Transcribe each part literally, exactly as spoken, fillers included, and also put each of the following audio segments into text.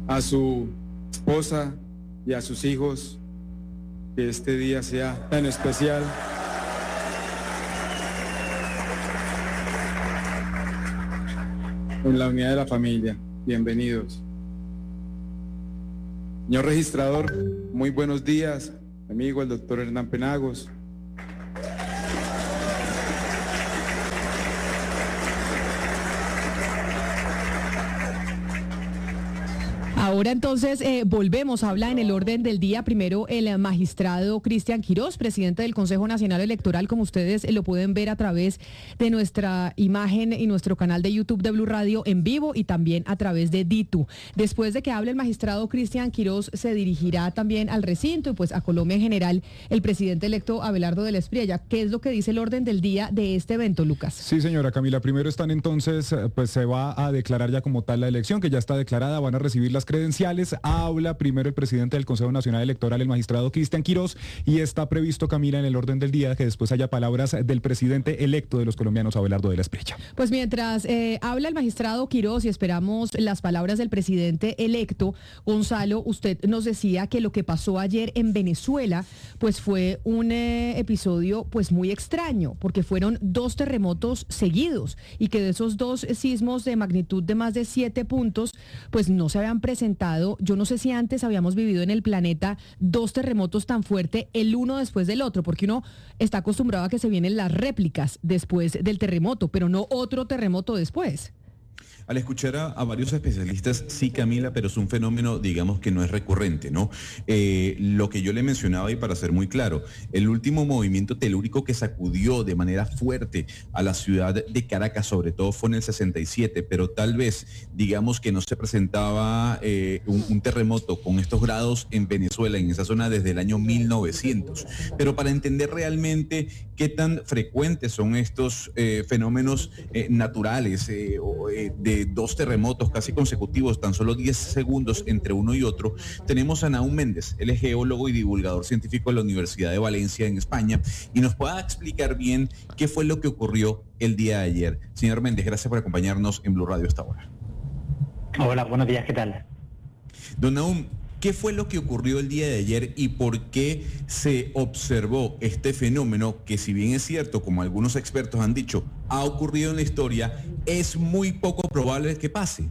a su esposa y a sus hijos, que este día sea tan especial. En la unidad de la familia. Bienvenidos. Señor registrador, muy buenos días, amigo el doctor Hernán Penagos. Ahora entonces eh, volvemos, habla en el orden del día primero el magistrado Cristian Quirós, presidente del Consejo Nacional Electoral, como ustedes lo pueden ver a través de nuestra imagen y nuestro canal de YouTube de Blue Radio en vivo y también a través de Ditu. Después de que hable el magistrado Cristian Quirós, se dirigirá también al recinto y pues a Colombia en general el presidente electo Abelardo de la Espriella. ¿Qué es lo que dice el orden del día de este evento, Lucas? Sí, señora Camila, primero están entonces, pues se va a declarar ya como tal la elección, que ya está declarada, van a recibir las credenciales. Habla primero el presidente del Consejo Nacional Electoral, el magistrado Cristian Quirós, y está previsto, Camila, en el orden del día que después haya palabras del presidente electo de los colombianos, Abelardo de la Espriella. Pues mientras eh, habla el magistrado Quirós y esperamos las palabras del presidente electo, Gonzalo, usted nos decía que lo que pasó ayer en Venezuela pues fue un eh, episodio pues muy extraño, porque fueron dos terremotos seguidos y que de esos dos sismos de magnitud de más de siete puntos pues no se habían presentado. Yo no sé si antes habíamos vivido en el planeta dos terremotos tan fuertes, el uno después del otro, porque uno está acostumbrado a que se vienen las réplicas después del terremoto, pero no otro terremoto después. Al escuchar a, a varios especialistas, sí, Camila, pero es un fenómeno, digamos, que no es recurrente, ¿no? Eh, lo que yo le mencionaba, y para ser muy claro, el último movimiento telúrico que sacudió de manera fuerte a la ciudad de Caracas, sobre todo, fue en el sesenta y siete, pero tal vez, digamos, que no se presentaba eh, un, un terremoto con estos grados en Venezuela, en esa zona, desde el año mil novecientos. Pero para entender realmente qué tan frecuentes son estos eh, fenómenos eh, naturales eh, o, eh, de dos terremotos casi consecutivos, tan solo diez segundos entre uno y otro, tenemos a Nahum Méndez, él es geólogo y divulgador científico de la Universidad de Valencia en España, y nos pueda explicar bien qué fue lo que ocurrió el día de ayer. Señor Méndez, gracias por acompañarnos en Blue Radio esta hora. Hola, buenos días, ¿qué tal? Don Nahum, ¿qué fue lo que ocurrió el día de ayer y por qué se observó este fenómeno que, si bien es cierto, como algunos expertos han dicho, ha ocurrido en la historia, es muy poco probable que pase?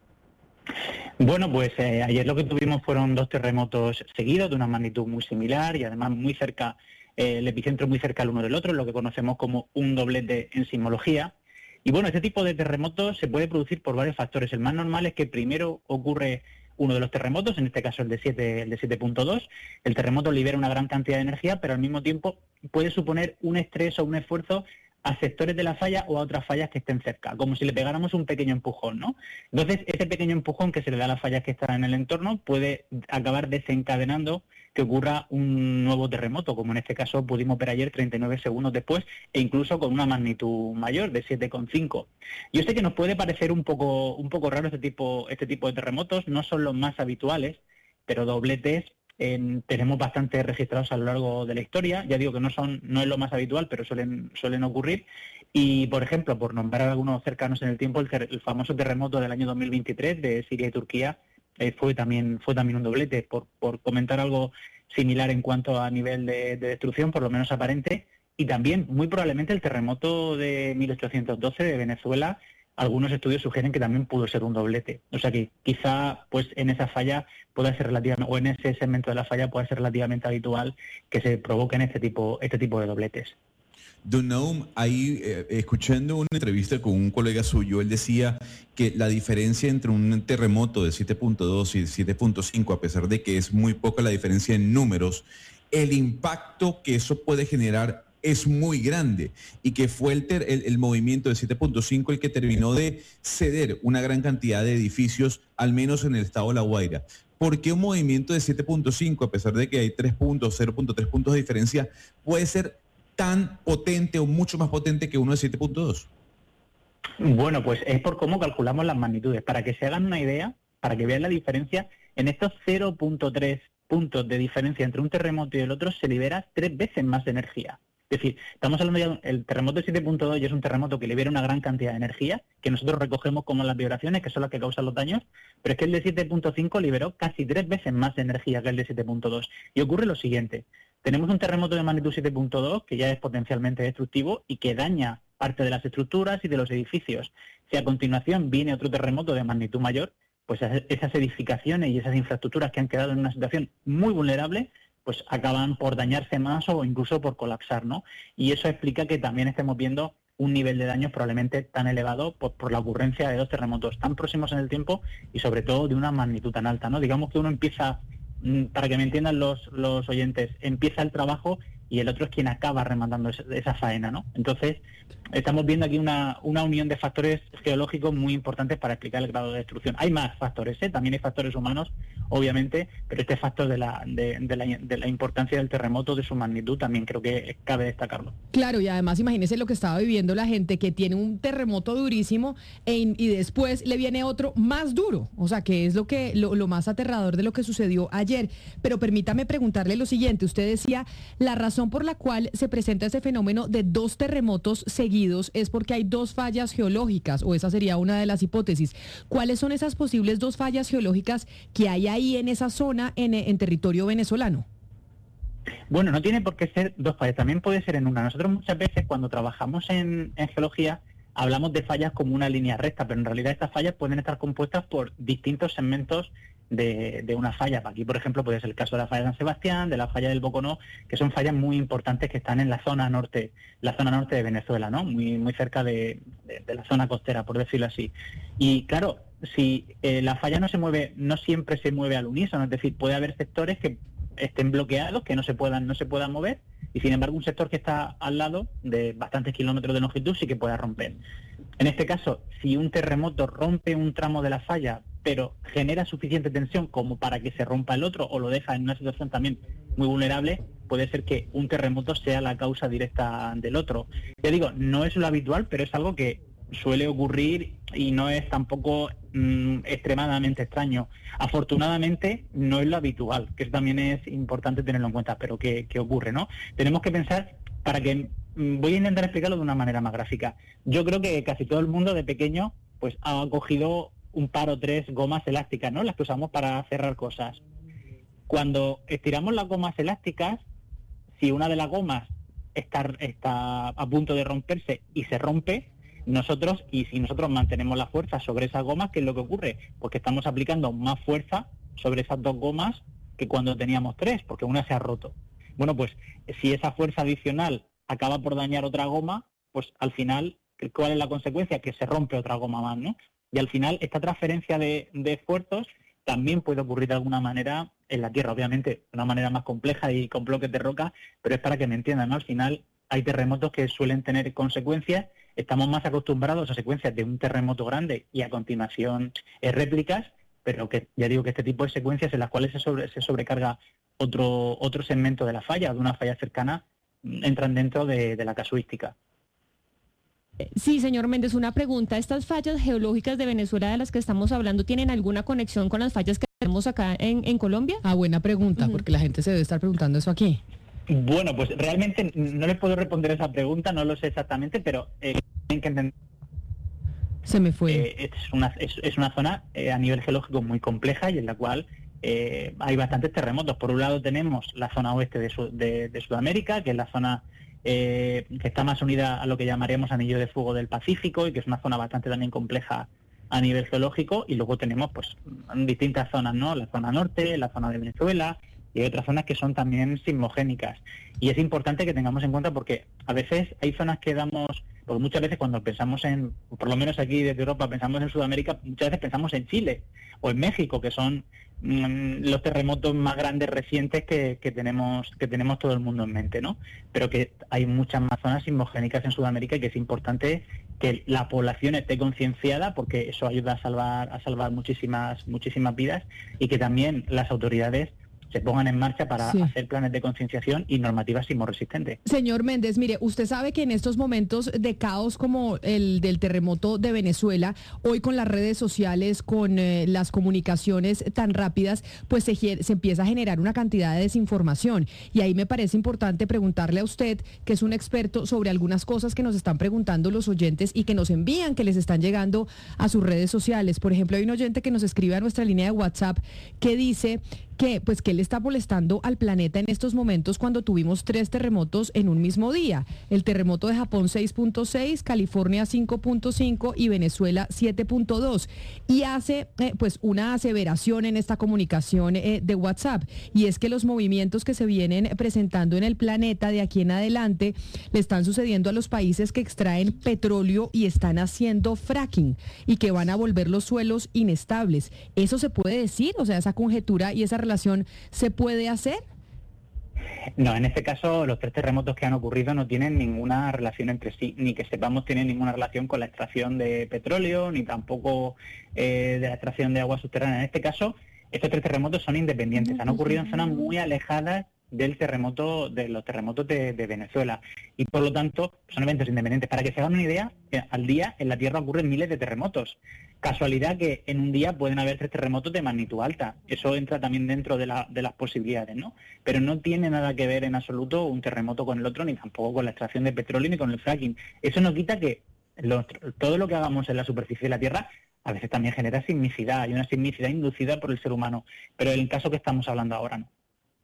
Bueno, pues eh, ayer lo que tuvimos fueron dos terremotos seguidos de una magnitud muy similar y además muy cerca, eh, el epicentro muy cerca el uno del otro, lo que conocemos como un doblete en sismología. Y bueno, este tipo de terremotos se puede producir por varios factores. El más normal es que primero ocurre uno de los terremotos, en este caso el de siete, el de siete punto dos, el terremoto libera una gran cantidad de energía, pero al mismo tiempo puede suponer un estrés o un esfuerzo a sectores de la falla o a otras fallas que estén cerca, como si le pegáramos un pequeño empujón, ¿no? Entonces, ese pequeño empujón que se le da a las fallas que están en el entorno puede acabar desencadenando que ocurra un nuevo terremoto, como en este caso pudimos ver ayer treinta y nueve segundos después, e incluso con una magnitud mayor de siete coma cinco. Yo sé que nos puede parecer un poco un poco raro este tipo este tipo de terremotos, no son los más habituales, pero dobletes Eh, tenemos bastante registrados a lo largo de la historia. Ya digo que no son no es lo más habitual, pero suelen suelen ocurrir. Y, por ejemplo, por nombrar algunos cercanos en el tiempo, el, ter- el famoso terremoto del año dos mil veintitrés de Siria y Turquía eh, fue también fue también un doblete. Por, por comentar algo similar en cuanto a nivel de, de destrucción, por lo menos aparente. Y también, muy probablemente, el terremoto de mil ochocientos doce de Venezuela, algunos estudios sugieren que también pudo ser un doblete. O sea que quizá pues en esa falla pueda ser relativamente, o en ese segmento de la falla pueda ser relativamente habitual que se provoquen este tipo, este tipo de dobletes. Don Nahum, ahí eh, escuchando una entrevista con un colega suyo, él decía que la diferencia entre un terremoto de siete punto dos y siete punto cinco, a pesar de que es muy poca la diferencia en números, el impacto que eso puede generar es muy grande, y que fue el, ter, el, el movimiento de siete punto cinco el que terminó de ceder una gran cantidad de edificios, al menos en el estado de La Guaira. ¿Por qué un movimiento de siete punto cinco, a pesar de que hay tres puntos, cero punto tres puntos de diferencia, puede ser tan potente o mucho más potente que uno de siete punto dos? Bueno, pues es por cómo calculamos las magnitudes. Para que se hagan una idea, para que vean la diferencia, en estos cero punto tres puntos de diferencia entre un terremoto y el otro se libera tres veces más energía. Es decir, estamos hablando ya del terremoto del siete punto dos y es un terremoto que libera una gran cantidad de energía, que nosotros recogemos como las vibraciones, que son las que causan los daños, pero es que el de siete punto cinco liberó casi tres veces más de energía que el de siete punto dos. Y ocurre lo siguiente, tenemos un terremoto de magnitud siete punto dos que ya es potencialmente destructivo y que daña parte de las estructuras y de los edificios. Si a continuación viene otro terremoto de magnitud mayor, pues esas edificaciones y esas infraestructuras que han quedado en una situación muy vulnerable, pues acaban por dañarse más o incluso por colapsar, ¿no? Y eso explica que también estemos viendo un nivel de daños probablemente tan elevado por, por la ocurrencia de dos terremotos tan próximos en el tiempo y sobre todo de una magnitud tan alta, ¿no? Digamos que uno empieza, para que me entiendan los, los oyentes, empieza el trabajo y el otro es quien acaba rematando esa, esa faena, ¿no? Entonces, estamos viendo aquí una, una unión de factores geológicos muy importantes para explicar el grado de destrucción. Hay más factores, ¿eh? También hay factores humanos, obviamente, pero este factor de la, de, de, la, de la importancia del terremoto, de su magnitud, también creo que cabe destacarlo. Claro, y además imagínese lo que estaba viviendo la gente que tiene un terremoto durísimo e, y después le viene otro más duro, o sea, que es lo, que, lo, lo más aterrador de lo que sucedió ayer. Pero permítame preguntarle lo siguiente, usted decía, la razón por la cual se presenta ese fenómeno de dos terremotos seguidos es porque hay dos fallas geológicas, o esa sería una de las hipótesis. ¿Cuáles son esas posibles dos fallas geológicas que hay ahí en esa zona, en, en territorio venezolano? Bueno, no tiene por qué ser dos fallas, también puede ser en una. Nosotros muchas veces cuando trabajamos en, en geología hablamos de fallas como una línea recta, pero en realidad estas fallas pueden estar compuestas por distintos segmentos de, de una falla. Aquí, por ejemplo, puede ser el caso de la falla de San Sebastián, de la falla del Boconó, que son fallas muy importantes que están en la zona norte, la zona norte de Venezuela, ¿no? Muy, muy cerca de, de, de la zona costera, por decirlo así. Y claro, si eh, la falla no se mueve, no siempre se mueve al unísono, es decir, puede haber sectores que estén bloqueados, que no se puedan, no se puedan mover, y sin embargo un sector que está al lado de bastantes kilómetros de longitud sí que puede romper. En este caso, si un terremoto rompe un tramo de la falla, pero genera suficiente tensión como para que se rompa el otro o lo deja en una situación también muy vulnerable, puede ser que un terremoto sea la causa directa del otro. Ya digo, no es lo habitual, pero es algo que suele ocurrir y no es tampoco mmm, extremadamente extraño. Afortunadamente no es lo habitual, que eso también es importante tenerlo en cuenta, pero que, que ocurre, ¿no? Tenemos que pensar, para que mmm, voy a intentar explicarlo de una manera más gráfica. Yo creo que casi todo el mundo de pequeño pues ha cogido un par o tres gomas elásticas, ¿no? Las que usamos para cerrar cosas. Cuando estiramos las gomas elásticas, si una de las gomas está, está a punto de romperse y se rompe, nosotros, y si nosotros mantenemos la fuerza sobre esas gomas, ¿qué es lo que ocurre? Porque estamos aplicando más fuerza sobre esas dos gomas que cuando teníamos tres, porque una se ha roto. Bueno, pues si esa fuerza adicional acaba por dañar otra goma, pues al final, ¿cuál es la consecuencia? Que se rompe otra goma más, ¿no? Y al final, esta transferencia de, de esfuerzos también puede ocurrir de alguna manera en la Tierra, obviamente, de una manera más compleja y con bloques de roca, pero es para que me entiendan, ¿no? Al final hay terremotos que suelen tener consecuencias. Estamos más acostumbrados a secuencias de un terremoto grande y a continuación eh, réplicas, pero que ya digo que este tipo de secuencias en las cuales se, sobre, se sobrecarga otro, otro segmento de la falla, de una falla cercana, entran dentro de, de la casuística. Sí, señor Méndez, una pregunta. ¿Estas fallas geológicas de Venezuela de las que estamos hablando tienen alguna conexión con las fallas que tenemos acá en, en Colombia? Ah, buena pregunta, uh-huh. porque la gente se debe estar preguntando eso aquí. Bueno, pues realmente no les puedo responder esa pregunta, no lo sé exactamente, pero eh, tienen que entender. Se me fue. Eh, es, una, es, es una zona eh, a nivel geológico muy compleja y en la cual eh, hay bastantes terremotos. Por un lado tenemos la zona oeste de, su, de, de Sudamérica, que es la zona eh, que está más unida a lo que llamaríamos anillo de fuego del Pacífico y que es una zona bastante también compleja a nivel geológico. Y luego tenemos pues distintas zonas, ¿no? La zona norte, la zona de Venezuela, y hay otras zonas que son también sismogénicas. Y es importante que tengamos en cuenta porque a veces hay zonas que damos, porque muchas veces cuando pensamos en, por lo menos aquí desde Europa, pensamos en Sudamérica, muchas veces pensamos en Chile o en México, que son mmm, los terremotos más grandes recientes que, que tenemos que tenemos todo el mundo en mente, ¿no? Pero que hay muchas más zonas sismogénicas en Sudamérica y que es importante que la población esté concienciada porque eso ayuda a salvar a salvar muchísimas muchísimas vidas y que también las autoridades se pongan en marcha para sí. hacer planes de concienciación y normativas sismorresistentes. Señor Méndez, mire, usted sabe que en estos momentos de caos como el del terremoto de Venezuela, hoy con las redes sociales, con eh, las comunicaciones tan rápidas, pues se, se empieza a generar una cantidad de desinformación. Y ahí me parece importante preguntarle a usted, que es un experto, sobre algunas cosas que nos están preguntando los oyentes y que nos envían, que les están llegando a sus redes sociales. Por ejemplo, hay un oyente que nos escribe a nuestra línea de WhatsApp que dice que pues que él está molestando al planeta en estos momentos cuando tuvimos tres terremotos en un mismo día. El terremoto de Japón seis punto seis, California cinco punto cinco y Venezuela siete punto dos. Y hace eh, pues una aseveración en esta comunicación eh, de WhatsApp, y es que los movimientos que se vienen presentando en el planeta de aquí en adelante le están sucediendo a los países que extraen petróleo y están haciendo fracking y que van a volver los suelos inestables. ¿Eso se puede decir? O sea, esa conjetura y esa relación se puede hacer. No, en este caso los tres terremotos que han ocurrido no tienen ninguna relación entre sí, ni que sepamos tienen ninguna relación con la extracción de petróleo, ni tampoco eh, de la extracción de agua subterránea. En este caso, estos tres terremotos son independientes, han ocurrido en zonas muy alejadas del terremoto, de los terremotos de, de Venezuela, y por lo tanto son eventos independientes. Para que se hagan una idea, eh, al día en la Tierra ocurren miles de terremotos. Casualidad que en un día pueden haber tres terremotos de magnitud alta. Eso entra también dentro de, la, de las posibilidades, ¿no? Pero no tiene nada que ver en absoluto un terremoto con el otro, ni tampoco con la extracción de petróleo, ni con el fracking. Eso no quita que los, todo lo que hagamos en la superficie de la Tierra a veces también genera sismicidad, y una sismicidad inducida por el ser humano. Pero en el caso que estamos hablando ahora, no.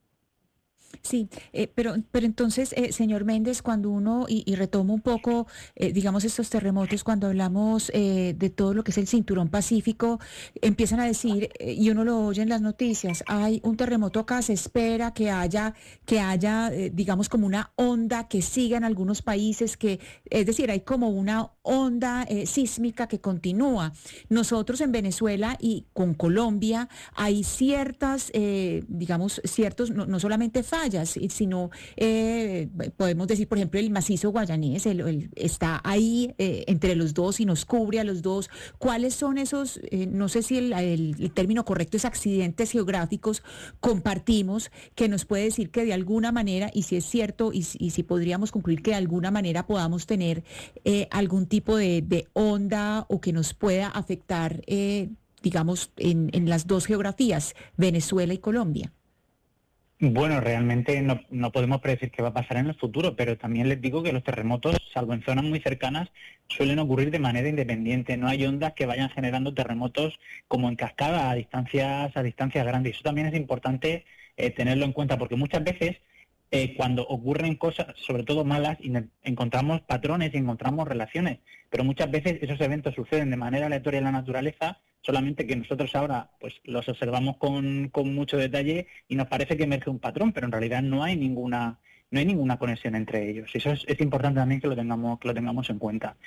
Sí, eh, pero, pero entonces, eh, señor Méndez, cuando uno, y, y retomo un poco, eh, digamos, estos terremotos, cuando hablamos eh, de todo lo que es el cinturón pacífico, empiezan a decir, eh, y uno lo oye en las noticias, hay un terremoto acá, se espera que haya, que haya eh, digamos, como una onda que siga en algunos países, que, es decir, hay como una onda eh, sísmica que continúa. Nosotros en Venezuela y con Colombia hay ciertas, eh, digamos, ciertos, no, no solamente fallas, sino eh, podemos decir, por ejemplo, el macizo guayanés, el, el, está ahí eh, entre los dos y nos cubre a los dos. ¿Cuáles son esos, eh, no sé si el, el, el término correcto es accidentes geográficos, compartimos, que nos puede decir que de alguna manera, y si es cierto, y, y si podríamos concluir que de alguna manera podamos tener eh, algún tipo de, de onda o que nos pueda afectar, eh, digamos, en, en las dos geografías, Venezuela y Colombia? Bueno, realmente no, no podemos predecir qué va a pasar en el futuro, pero también les digo que los terremotos, salvo en zonas muy cercanas, suelen ocurrir de manera independiente. No hay ondas que vayan generando terremotos como en cascada a distancias a distancias grandes. Eso también es importante eh, tenerlo en cuenta, porque muchas veces eh, cuando ocurren cosas, sobre todo malas, encontramos patrones y encontramos relaciones, pero muchas veces esos eventos suceden de manera aleatoria en la naturaleza, solamente que nosotros ahora pues los observamos con, con mucho detalle y nos parece que emerge un patrón, pero en realidad no hay ninguna no hay ninguna conexión entre ellos. Y eso es, es importante también que lo tengamos que lo tengamos en cuenta.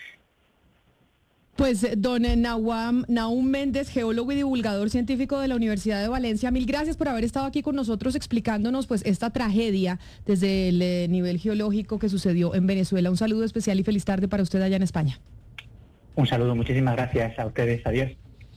Pues don Naum, Naum Méndez, geólogo y divulgador científico de la Universidad de Valencia, mil gracias por haber estado aquí con nosotros explicándonos pues esta tragedia desde el eh, nivel geológico que sucedió en Venezuela. Un saludo especial y feliz tarde para usted allá en España. Un saludo, muchísimas gracias a ustedes. Adiós.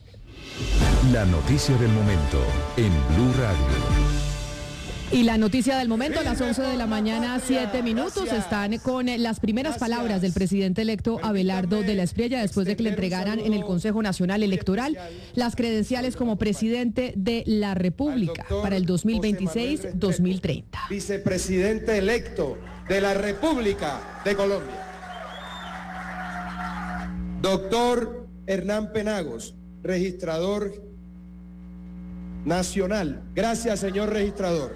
La noticia del momento en Blue Radio. Y la noticia del momento a las once de la mañana, siete minutos, están con las primeras palabras del presidente electo Abelardo de la Espriella después de que le entregaran en el Consejo Nacional Electoral las credenciales como presidente de la República para el dos mil veintiséis dos mil treinta. Vicepresidente electo de la República de Colombia. Doctor Hernán Penagos, registrador nacional. Gracias, señor registrador.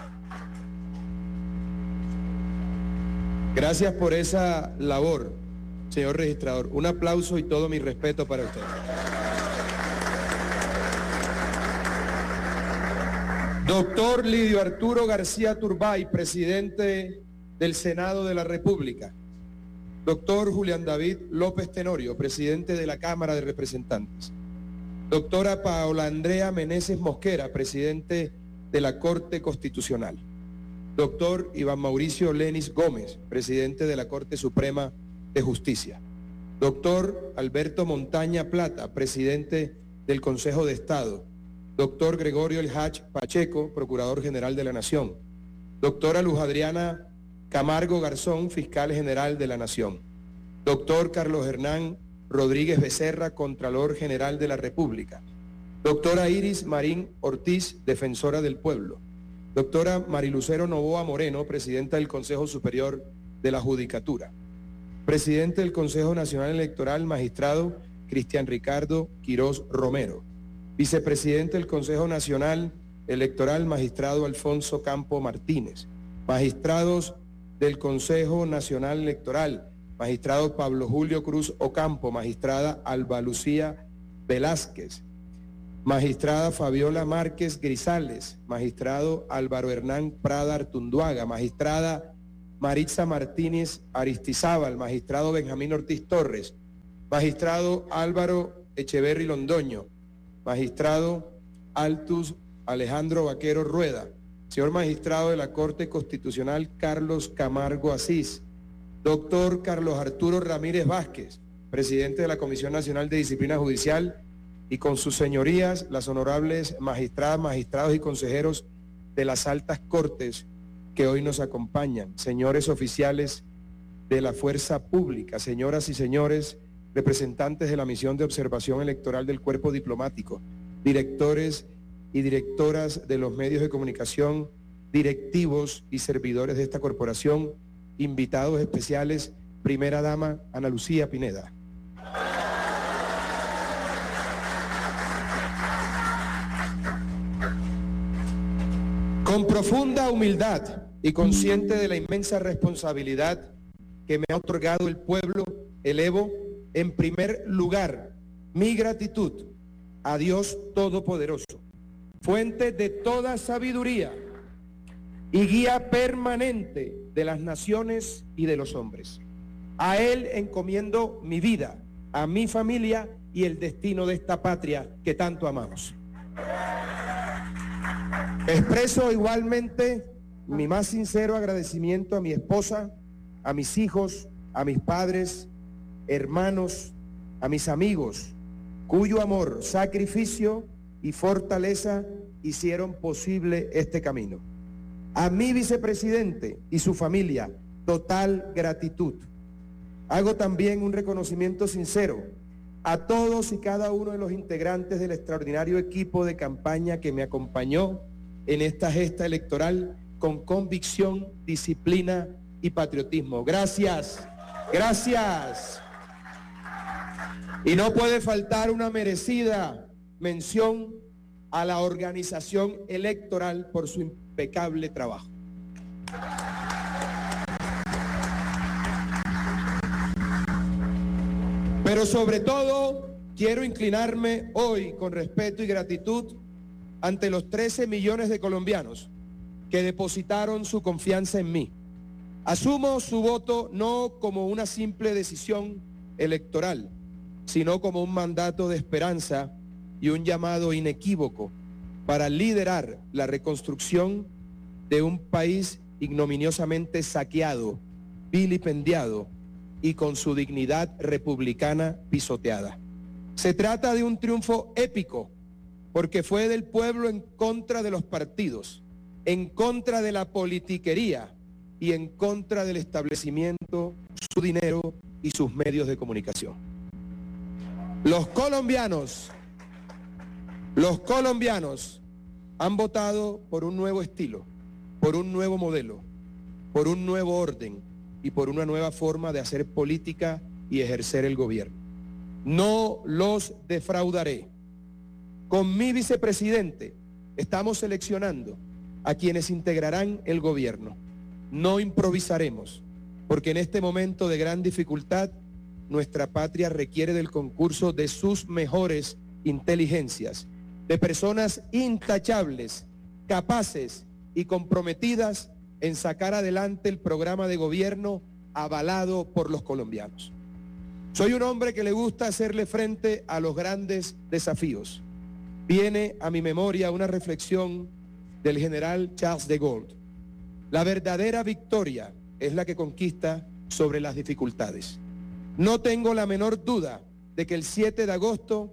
Gracias por esa labor, señor registrador. Un aplauso y todo mi respeto para usted. Doctor Lidio Arturo García Turbay, presidente del Senado de la República. Doctor Julián David López Tenorio, presidente de la Cámara de Representantes. Doctora Paola Andrea Meneses Mosquera, presidente de la Corte Constitucional. Doctor Iván Mauricio Lenis Gómez, presidente de la Corte Suprema de Justicia. Doctor Alberto Montaña Plata, presidente del Consejo de Estado. doctor Gregorio El Hach Pacheco, Procurador General de la Nación, doctora Luz Adriana Camargo Garzón, Fiscal General de la Nación, doctor Carlos Hernán Rodríguez Becerra, Contralor General de la República, doctora Iris Marín Ortiz, Defensora del Pueblo, doctora Marilucero Novoa Moreno, Presidenta del Consejo Superior de la Judicatura, Presidente del Consejo Nacional Electoral, Magistrado Cristian Ricardo Quirós Romero, Vicepresidente del Consejo Nacional Electoral, Magistrado Alfonso Campo Martínez, Magistrados del Consejo Nacional Electoral, Magistrado Pablo Julio Cruz Ocampo, Magistrada Alba Lucía Velázquez, Magistrada Fabiola Márquez Grisales, Magistrado Álvaro Hernán Prada Artunduaga, Magistrada Maritza Martínez Aristizábal, Magistrado Benjamín Ortiz Torres, Magistrado Álvaro Echeverri Londoño, Magistrado Altus Alejandro Vaquero Rueda, señor Magistrado de la Corte Constitucional Carlos Camargo Asís, doctor Carlos Arturo Ramírez Vázquez, Presidente de la Comisión Nacional de Disciplina Judicial, y con sus señorías, las honorables magistradas, magistrados y consejeros de las altas cortes que hoy nos acompañan, señores oficiales de la fuerza pública, señoras y señores representantes de la misión de observación electoral del cuerpo diplomático, directores y directoras de los medios de comunicación, directivos y servidores de esta corporación, invitados especiales, primera dama Ana Lucía Pineda. Con profunda humildad y consciente de la inmensa responsabilidad que me ha otorgado el pueblo, elevo en primer lugar mi gratitud a Dios Todopoderoso, fuente de toda sabiduría y guía permanente de las naciones y de los hombres. A Él encomiendo mi vida, a mi familia y el destino de esta patria que tanto amamos. Expreso igualmente mi más sincero agradecimiento a mi esposa, a mis hijos, a mis padres, hermanos, a mis amigos, cuyo amor, sacrificio y fortaleza hicieron posible este camino. A mi vicepresidente y su familia, total gratitud. Hago también un reconocimiento sincero a todos y cada uno de los integrantes del extraordinario equipo de campaña que me acompañó en esta gesta electoral con convicción, disciplina y patriotismo. Gracias, gracias. Y no puede faltar una merecida mención a la organización electoral por su impecable trabajo. Pero sobre todo, quiero inclinarme hoy con respeto y gratitud ante los trece millones de colombianos que depositaron su confianza en mí. Asumo su voto no como una simple decisión electoral, sino como un mandato de esperanza y un llamado inequívoco para liderar la reconstrucción de un país ignominiosamente saqueado, vilipendiado y con su dignidad republicana pisoteada. Se trata de un triunfo épico, porque fue del pueblo en contra de los partidos, en contra de la politiquería y en contra del establecimiento, su dinero y sus medios de comunicación. Los colombianos, los colombianos han votado por un nuevo estilo, por un nuevo modelo, por un nuevo orden y por una nueva forma de hacer política y ejercer el gobierno. No los defraudaré. Con mi vicepresidente estamos seleccionando a quienes integrarán el gobierno. No improvisaremos, porque en este momento de gran dificultad, nuestra patria requiere del concurso de sus mejores inteligencias, de personas intachables, capaces y comprometidas en sacar adelante el programa de gobierno avalado por los colombianos. Soy un hombre que le gusta hacerle frente a los grandes desafíos. Viene a mi memoria una reflexión del general Charles de Gaulle. La verdadera victoria es la que conquista sobre las dificultades. No tengo la menor duda de que el siete de agosto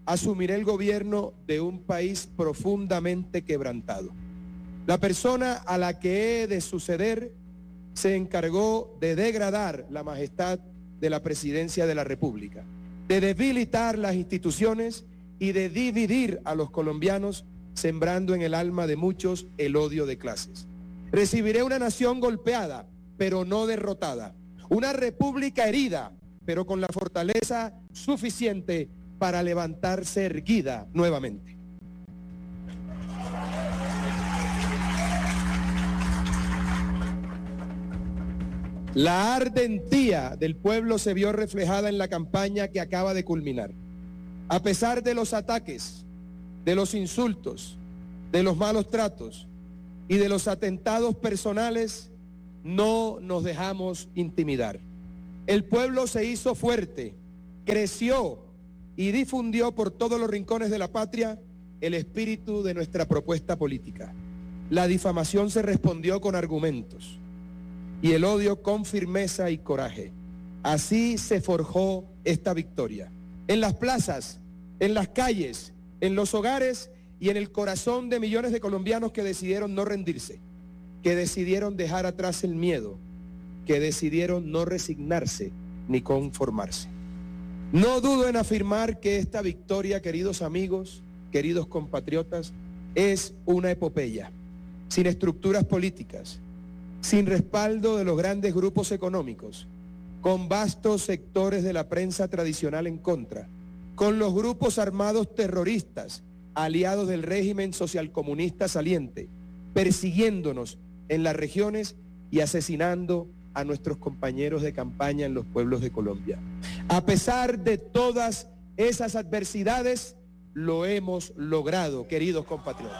asumiré el gobierno de un país profundamente quebrantado. La persona a la que he de suceder se encargó de degradar la majestad de la presidencia de la República, de debilitar las instituciones y de dividir a los colombianos, sembrando en el alma de muchos el odio de clases. Recibiré una nación golpeada, pero no derrotada, una república herida, pero con la fortaleza suficiente para levantarse erguida nuevamente. La ardentía del pueblo se vio reflejada en la campaña que acaba de culminar. A pesar de los ataques, de los insultos, de los malos tratos y de los atentados personales, no nos dejamos intimidar. El pueblo se hizo fuerte, creció y difundió por todos los rincones de la patria el espíritu de nuestra propuesta política. La difamación se respondió con argumentos y el odio con firmeza y coraje. Así se forjó esta victoria. En las plazas, en las calles, en los hogares y en el corazón de millones de colombianos que decidieron no rendirse, que decidieron dejar atrás el miedo, que decidieron no resignarse ni conformarse. No dudo en afirmar que esta victoria, queridos amigos, queridos compatriotas, es una epopeya, sin estructuras políticas, sin respaldo de los grandes grupos económicos, con vastos sectores de la prensa tradicional en contra, con los grupos armados terroristas, aliados del régimen socialcomunista saliente, persiguiéndonos en las regiones y asesinando a nuestros compañeros de campaña en los pueblos de Colombia. A pesar de todas esas adversidades, lo hemos logrado, queridos compatriotas.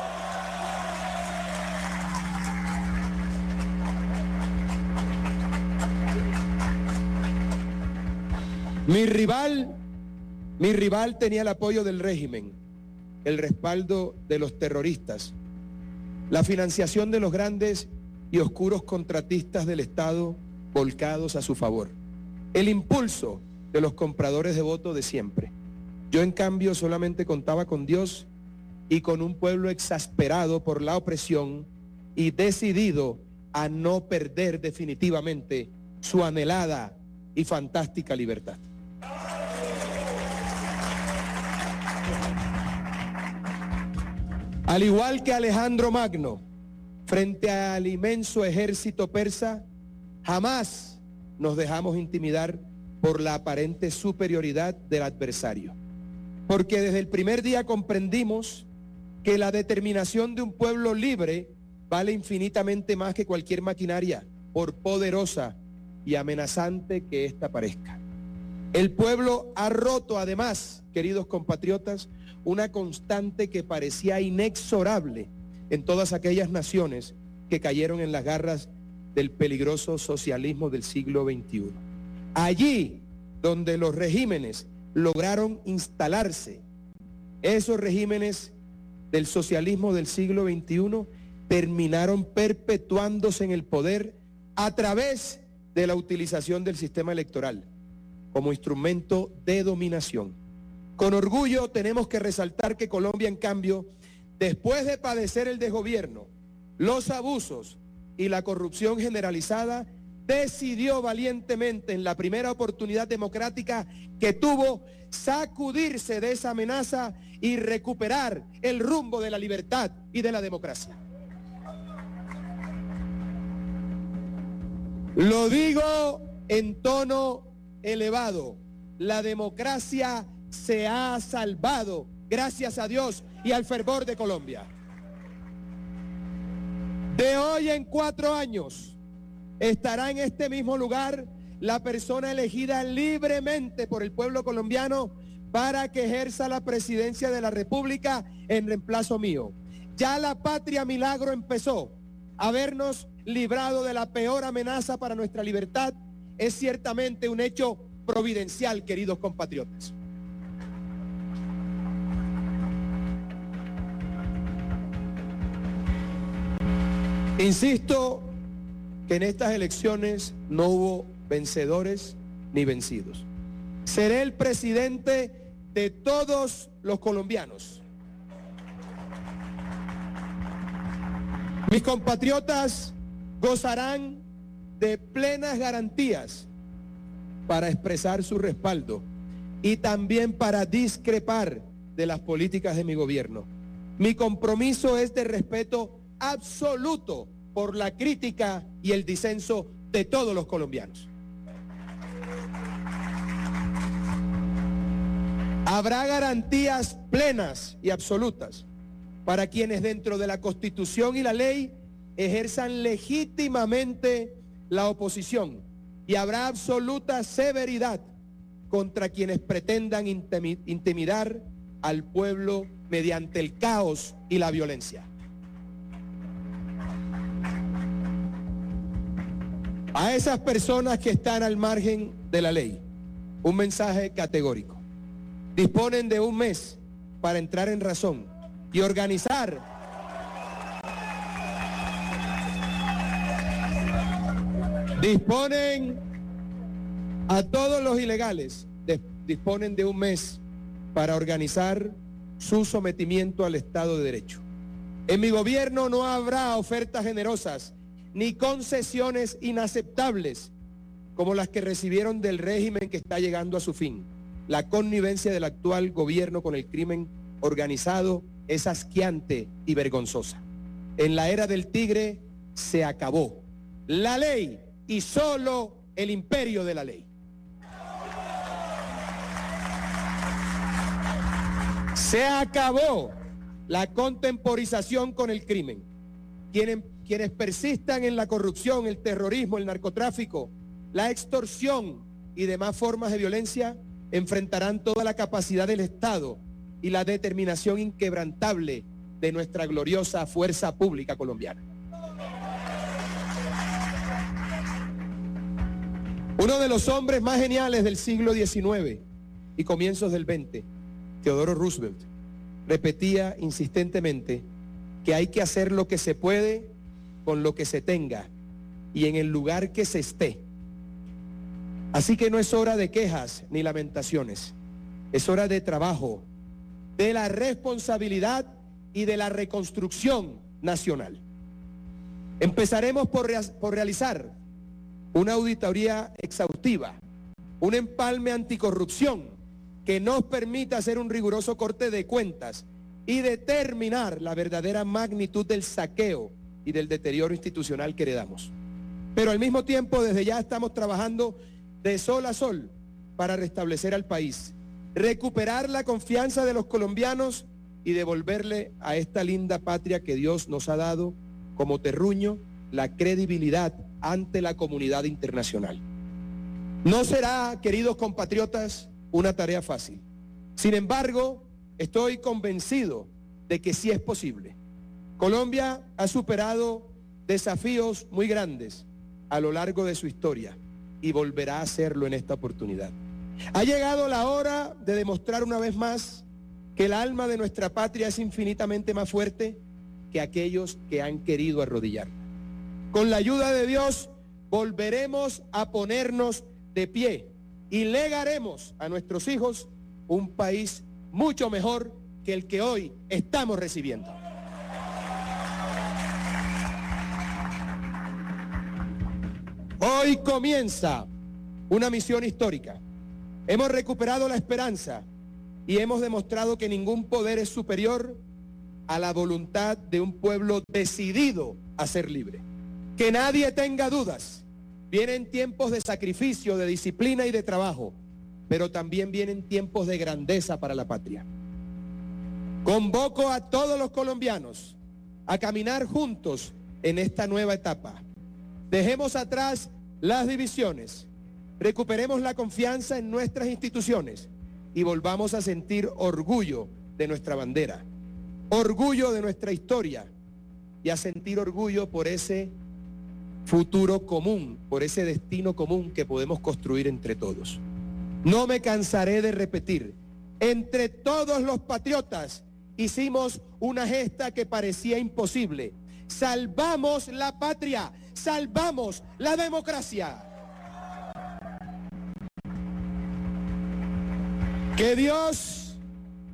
Mi rival, mi rival tenía el apoyo del régimen, el respaldo de los terroristas, la financiación de los grandes y oscuros contratistas del Estado volcados a su favor, el impulso de los compradores de voto de siempre. Yo, en cambio, solamente contaba con Dios y con un pueblo exasperado por la opresión y decidido a no perder definitivamente su anhelada y fantástica libertad. Al igual que Alejandro Magno, frente al inmenso ejército persa, jamás nos dejamos intimidar por la aparente superioridad del adversario. Porque desde el primer día comprendimos que la determinación de un pueblo libre vale infinitamente más que cualquier maquinaria, por poderosa y amenazante que ésta parezca. El pueblo ha roto además, queridos compatriotas, una constante que parecía inexorable en todas aquellas naciones que cayeron en las garras del peligroso socialismo del siglo veintiuno. Allí donde los regímenes lograron instalarse, esos regímenes del socialismo del siglo veintiuno terminaron perpetuándose en el poder a través de la utilización del sistema electoral como instrumento de dominación. Con orgullo tenemos que resaltar que Colombia, en cambio, después de padecer el desgobierno, los abusos y la corrupción generalizada, decidió valientemente en la primera oportunidad democrática que tuvo sacudirse de esa amenaza y recuperar el rumbo de la libertad y de la democracia. Lo digo en tono elevado, la democracia se ha salvado, gracias a Dios y al fervor de Colombia. De hoy en cuatro años estará en este mismo lugar la persona elegida libremente por el pueblo colombiano para que ejerza la presidencia de la República en reemplazo mío. Ya la patria milagro empezó. Habernos librado de la peor amenaza para nuestra libertad es ciertamente un hecho providencial, queridos compatriotas. Insisto que en estas elecciones no hubo vencedores ni vencidos. Seré el presidente de todos los colombianos. Mis compatriotas gozarán de plenas garantías para expresar su respaldo y también para discrepar de las políticas de mi gobierno. Mi compromiso es de respeto absoluto por la crítica y el disenso de todos los colombianos. Habrá garantías plenas y absolutas para quienes dentro de la Constitución y la ley ejerzan legítimamente la oposición, y habrá absoluta severidad contra quienes pretendan intimidar al pueblo mediante el caos y la violencia. A esas personas que están al margen de la ley, un mensaje categórico. Disponen de un mes para entrar en razón y organizar disponen a todos los ilegales, disponen de un mes para organizar su sometimiento al Estado de Derecho. En mi gobierno no habrá ofertas generosas ni concesiones inaceptables como las que recibieron del régimen que está llegando a su fin. La connivencia del actual gobierno con el crimen organizado es asqueante y vergonzosa. En la era del tigre se acabó la ley y solo el imperio de la ley. Se acabó la contemporización con el crimen. Quienes, quienes persistan en la corrupción, el terrorismo, el narcotráfico, la extorsión y demás formas de violencia enfrentarán toda la capacidad del Estado y la determinación inquebrantable de nuestra gloriosa fuerza pública colombiana. Uno de los hombres más geniales del siglo diecinueve y comienzos del veinte, Theodore Roosevelt, repetía insistentemente que hay que hacer lo que se puede con lo que se tenga y en el lugar que se esté. Así que no es hora de quejas ni lamentaciones, es hora de trabajo, de la responsabilidad y de la reconstrucción nacional. Empezaremos por, rea- por realizar una auditoría exhaustiva, un empalme anticorrupción que nos permita hacer un riguroso corte de cuentas y determinar la verdadera magnitud del saqueo y del deterioro institucional que heredamos. Pero al mismo tiempo, desde ya estamos trabajando de sol a sol para restablecer al país, recuperar la confianza de los colombianos y devolverle a esta linda patria que Dios nos ha dado como terruño la credibilidad ante la comunidad internacional. No será, queridos compatriotas, una tarea fácil. Sin embargo, estoy convencido de que sí es posible. Colombia ha superado desafíos muy grandes a lo largo de su historia y volverá a hacerlo en esta oportunidad. Ha llegado la hora de demostrar una vez más que el alma de nuestra patria es infinitamente más fuerte que aquellos que han querido arrodillarla. Con la ayuda de Dios volveremos a ponernos de pie y legaremos a nuestros hijos un país mucho mejor que el que hoy estamos recibiendo. Hoy comienza una misión histórica. Hemos recuperado la esperanza y hemos demostrado que ningún poder es superior a la voluntad de un pueblo decidido a ser libre. Que nadie tenga dudas. Vienen tiempos de sacrificio, de disciplina y de trabajo, pero también vienen tiempos de grandeza para la patria. Convoco a todos los colombianos a caminar juntos en esta nueva etapa. Dejemos atrás las divisiones, recuperemos la confianza en nuestras instituciones y volvamos a sentir orgullo de nuestra bandera, orgullo de nuestra historia y a sentir orgullo por ese futuro común, por ese destino común que podemos construir entre todos. No me cansaré de repetir, entre todos los patriotas hicimos una gesta que parecía imposible. Salvamos la patria, salvamos la democracia. Que Dios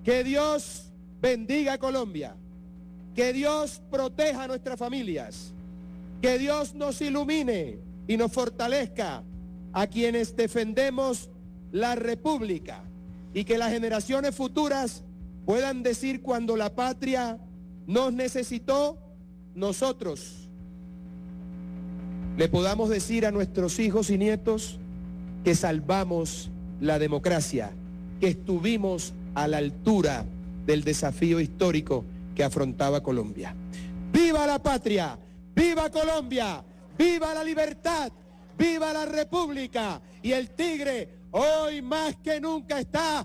Que Dios bendiga a Colombia. Que Dios proteja a nuestras familias. Que Dios nos ilumine y nos fortalezca a quienes defendemos la República. Y que las generaciones futuras puedan decir cuando la patria nos necesitó, nosotros le podamos decir a nuestros hijos y nietos que salvamos la democracia, que estuvimos a la altura del desafío histórico que afrontaba Colombia. ¡Viva la patria! ¡Viva Colombia! ¡Viva la libertad! ¡Viva la República! Y el tigre hoy más que nunca está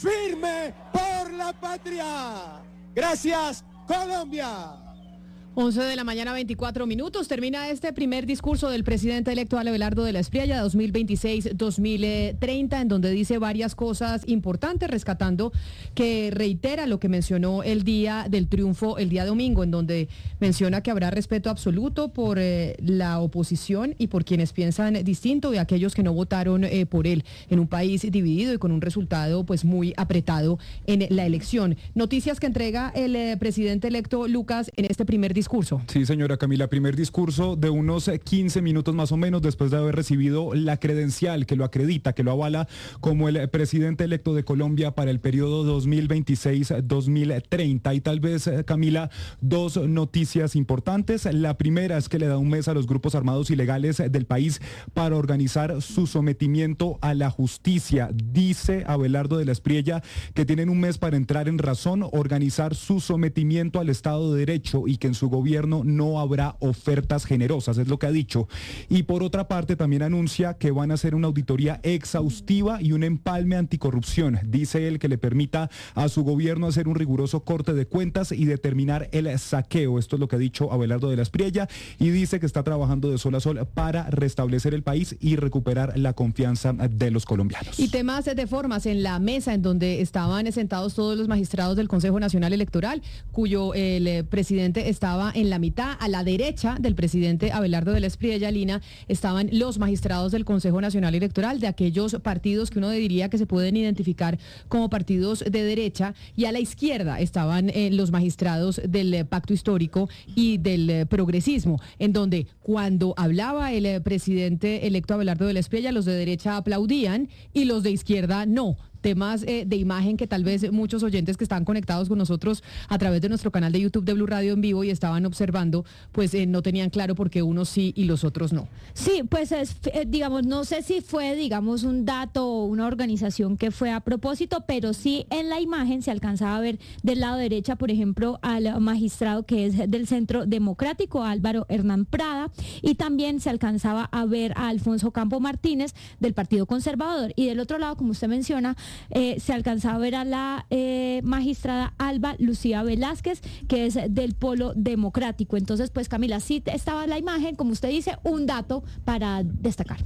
firme por la patria. Gracias, Colombia. once de la mañana, veinticuatro minutos. Termina este primer discurso del presidente electo Abelardo de la Espriella dos mil veintiséis dos mil treinta, en donde dice varias cosas importantes, rescatando que reitera lo que mencionó el día del triunfo, el día domingo, en donde menciona que habrá respeto absoluto por eh, la oposición y por quienes piensan distinto y aquellos que no votaron eh, por él, en un país dividido y con un resultado pues muy apretado en la elección. Noticias que entrega el eh, presidente electo Lucas en este primer discurso. Discurso. Sí, señora Camila, primer discurso de unos quince minutos más o menos después de haber recibido la credencial que lo acredita, que lo avala como el presidente electo de Colombia para el periodo dos mil veintiséis dos mil treinta. Y tal vez, Camila, dos noticias importantes. La primera es que le da un mes a los grupos armados ilegales del país para organizar su sometimiento a la justicia. Dice Abelardo de la Espriella que tienen un mes para entrar en razón, organizar su sometimiento al Estado de Derecho y que en su gobierno no habrá ofertas generosas, es lo que ha dicho. Y por otra parte también anuncia que van a hacer una auditoría exhaustiva y un empalme anticorrupción. Dice él que le permita a su gobierno hacer un riguroso corte de cuentas y determinar el saqueo. Esto es lo que ha dicho Abelardo de la Espriella y dice que está trabajando de sol a sol para restablecer el país y recuperar la confianza de los colombianos. Y temas de formas en la mesa en donde estaban sentados todos los magistrados del Consejo Nacional Electoral, cuyo el eh, presidente estaba en la mitad. A la derecha del presidente Abelardo de la Espriella, Lina, estaban los magistrados del Consejo Nacional Electoral, de aquellos partidos que uno diría que se pueden identificar como partidos de derecha, y a la izquierda estaban eh, los magistrados del eh, Pacto Histórico y del eh, Progresismo, en donde cuando hablaba el eh, presidente electo Abelardo de la Espriella, los de derecha aplaudían y los de izquierda no. Temas eh, de imagen que tal vez muchos oyentes que están conectados con nosotros a través de nuestro canal de YouTube de Blue Radio en vivo y estaban observando, pues eh, no tenían claro por qué unos sí y los otros no. Sí, pues es, eh, digamos, no sé si fue, digamos, un dato o una organización que fue a propósito, pero sí en la imagen se alcanzaba a ver del lado derecha, por ejemplo, al magistrado que es del Centro Democrático, Álvaro Hernán Prada, y también se alcanzaba a ver a Alfonso Campo Martínez del Partido Conservador. Y del otro lado, como usted menciona, Eh, se alcanzaba a ver a la eh, magistrada Alba Lucía Velázquez, que es del Polo Democrático. Entonces, pues Camila, sí estaba la imagen, como usted dice, un dato para destacar.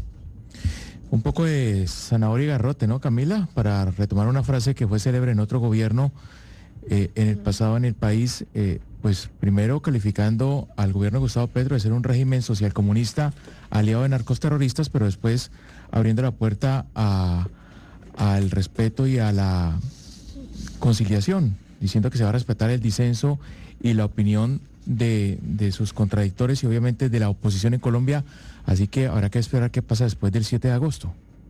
Un poco de zanahoria y garrote, ¿no, Camila? Para retomar una frase que fue célebre en otro gobierno eh, en el pasado en el país, eh, pues primero calificando al gobierno de Gustavo Petro de ser un régimen social comunista aliado de narcos terroristas, pero después abriendo la puerta a al respeto y a la conciliación, diciendo que se va a respetar el disenso y la opinión de, de sus contradictores y obviamente de la oposición en Colombia, así que habrá que esperar qué pasa después del siete de agosto.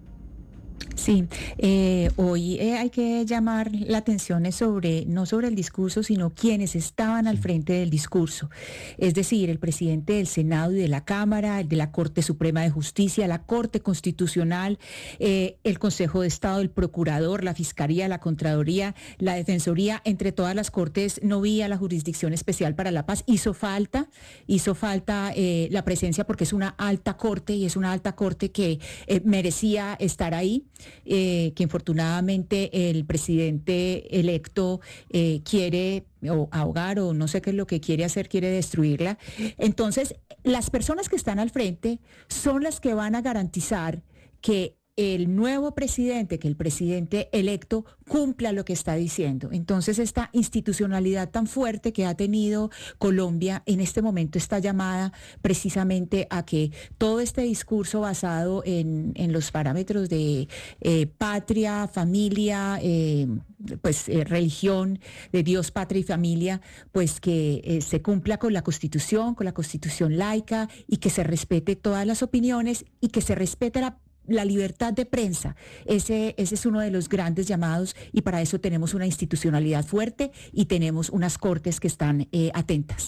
Sí, eh, hoy eh, hay que llamar la atención sobre, no sobre el discurso, sino quienes estaban al frente del discurso. Es decir, el presidente del Senado y de la Cámara, el de la Corte Suprema de Justicia, la Corte Constitucional, eh, el Consejo de Estado, el Procurador, la Fiscalía, la Contraloría, la Defensoría. Entre todas las cortes no había la Jurisdicción Especial para la Paz. Hizo falta, hizo falta eh, la presencia porque es una alta corte y es una alta corte que eh, merecía estar ahí. Eh, que infortunadamente el presidente electo eh, quiere o ahogar o no sé qué es lo que quiere hacer, quiere destruirla. Entonces, las personas que están al frente son las que van a garantizar que el nuevo presidente, que el presidente electo cumpla lo que está diciendo. Entonces, esta institucionalidad tan fuerte que ha tenido Colombia en este momento está llamada precisamente a que todo este discurso basado en, en los parámetros de eh, patria, familia, eh, pues eh, religión, de Dios, patria y familia, pues que eh, se cumpla con la Constitución, con la Constitución laica, y que se respete todas las opiniones y que se respete la la libertad de prensa. Ese, ese es uno de los grandes llamados, y para eso tenemos una institucionalidad fuerte y tenemos unas cortes que están eh, atentas.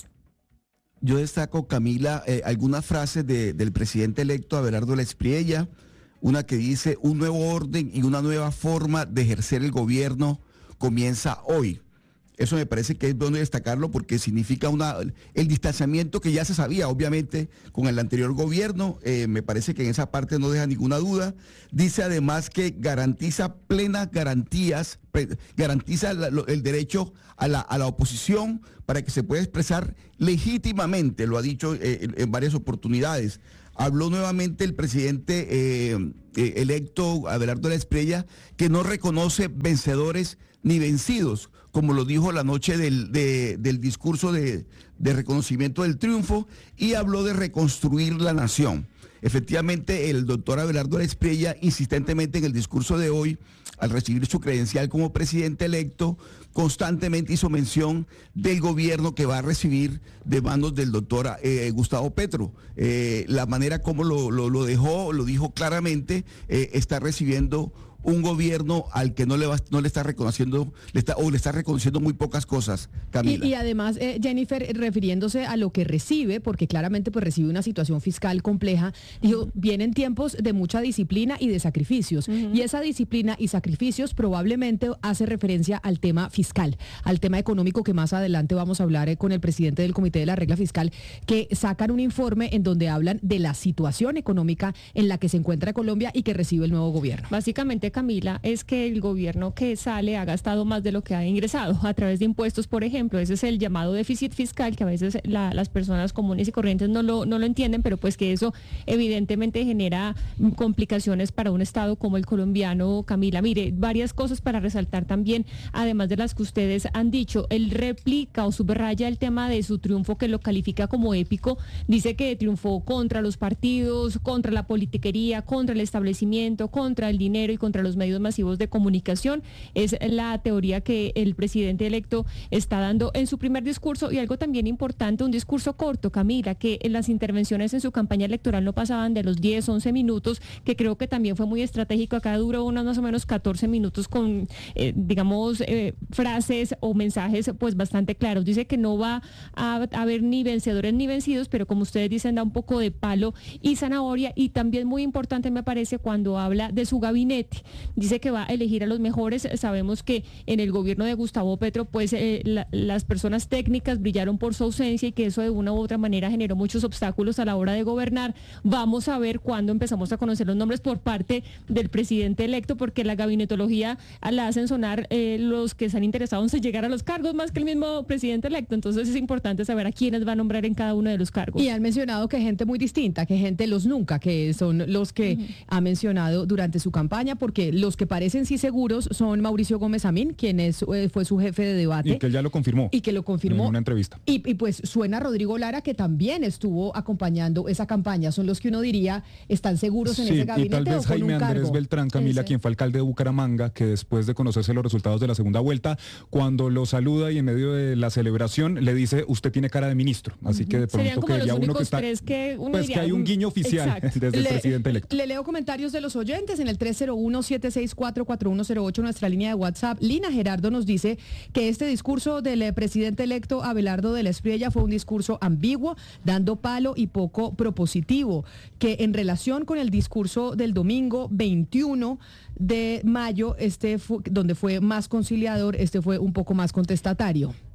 Yo destaco, Camila, eh, algunas frases de, del presidente electo Abelardo Espriella, una que dice: un nuevo orden y una nueva forma de ejercer el gobierno comienza hoy. Eso me parece que es bueno destacarlo, porque significa una, el distanciamiento que ya se sabía, obviamente, con el anterior gobierno. Eh, me parece que en esa parte no deja ninguna duda. Dice además que garantiza plenas garantías, pre, garantiza la, lo, el derecho a la, a la oposición para que se pueda expresar legítimamente, lo ha dicho eh, en, en varias oportunidades. Habló nuevamente el presidente eh, eh, electo Abelardo Espriella, que no reconoce vencedores ni vencidos, como lo dijo la noche del, de, del discurso de, de reconocimiento del triunfo, y habló de reconstruir la nación. Efectivamente, el doctor Abelardo Espriella, insistentemente en el discurso de hoy, al recibir su credencial como presidente electo, constantemente hizo mención del gobierno que va a recibir de manos del doctor eh, Gustavo Petro. Eh, la manera como lo, lo, lo dejó, lo dijo claramente, eh, está recibiendo un gobierno al que no le va, no le está reconociendo, le está, o le está reconociendo muy pocas cosas, Camila. Y, y además, eh, Jennifer, refiriéndose a lo que recibe, porque claramente pues recibe una situación fiscal compleja, dijo, uh-huh. vienen tiempos de mucha disciplina y de sacrificios. Uh-huh. Y esa disciplina y sacrificios probablemente hace referencia al tema fiscal, al tema económico, que más adelante vamos a hablar eh, con el presidente del Comité de la Regla Fiscal, que sacan un informe en donde hablan de la situación económica en la que se encuentra Colombia y que recibe el nuevo gobierno. Básicamente, Camila, es que el gobierno que sale ha gastado más de lo que ha ingresado a través de impuestos, por ejemplo. Ese es el llamado déficit fiscal, que a veces la, las personas comunes y corrientes no lo, no lo entienden, pero pues que eso evidentemente genera complicaciones para un estado como el colombiano. Camila, mire, varias cosas para resaltar también, además de las que ustedes han dicho. Él replica o subraya el tema de su triunfo, que lo califica como épico. Dice que triunfó contra los partidos, contra la politiquería, contra el establecimiento, contra el dinero y contra los medios masivos de comunicación. Es la teoría que el presidente electo está dando en su primer discurso. Y algo también importante, un discurso corto, Camila, que en las intervenciones en su campaña electoral no pasaban de los diez, once minutos, que creo que también fue muy estratégico. Acá duró unos más o menos catorce minutos con, eh, digamos, eh, frases o mensajes pues bastante claros. Dice que no va a haber ni vencedores ni vencidos, pero como ustedes dicen, da un poco de palo y zanahoria. Y también muy importante me parece cuando habla de su gabinete. Dice que va a elegir a los mejores. Sabemos que en el gobierno de Gustavo Petro, pues eh, la, las personas técnicas brillaron por su ausencia, y que eso de una u otra manera generó muchos obstáculos a la hora de gobernar. Vamos a ver cuándo empezamos a conocer los nombres por parte del presidente electo, porque la gabinetología la hacen sonar eh, los que están interesados en llegar a los cargos más que el mismo presidente electo. Entonces es importante saber a quiénes va a nombrar en cada uno de los cargos. Y han mencionado que gente muy distinta, que gente los nunca, que son los que uh-huh. ha mencionado durante su campaña, porque los que parecen sí seguros son Mauricio Gómez Amín, quien es, eh, fue su jefe de debate. Y que ya lo confirmó. Y que lo confirmó. En una entrevista. Y, y pues suena Rodrigo Lara, que también estuvo acompañando esa campaña. Son los que uno diría están seguros en sí, ese gabinete. Y tal vez o con Jaime un Andrés cargo. Beltrán, Camila, ese. quien fue alcalde de Bucaramanga, que después de conocerse los resultados de la segunda vuelta, cuando lo saluda y en medio de la celebración le dice, usted tiene cara de ministro. Así uh-huh. que de pronto que ya uno que está... Que uno pues diría, que hay un guiño oficial exacto. desde le, el presidente electo. Le leo comentarios de los oyentes en el tres cero uno, siete seis cuatro, cuatro uno cero ocho, nuestra línea de WhatsApp. Lina Gerardo nos dice que este discurso del presidente electo Abelardo de Espriella fue un discurso ambiguo, dando palo y poco propositivo, que en relación con el discurso del domingo veintiuno de mayo, este fue, donde fue más conciliador, este fue un poco más contestatario.